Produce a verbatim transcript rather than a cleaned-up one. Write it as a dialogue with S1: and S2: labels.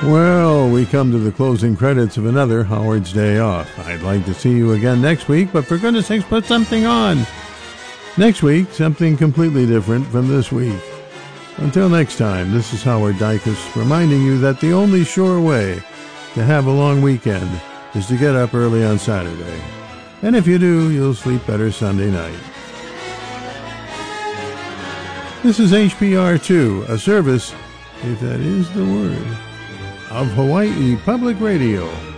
S1: Well, we come to the closing credits of another Howard's Day Off. I'd like to see you again next week, but for goodness sakes, put something on. Next week, something completely different from this week. Until next time, this is Howard Dykus reminding you that the only sure way to have a long weekend is to get up early on Saturday. And if you do, you'll sleep better Sunday night. This is H P R two, a service, if that is the word, of Hawaii Public Radio.